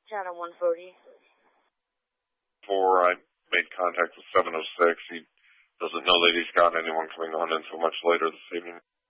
Channel 140. Before I made contact with 706, he doesn't know that he's got anyone coming on until much later this evening.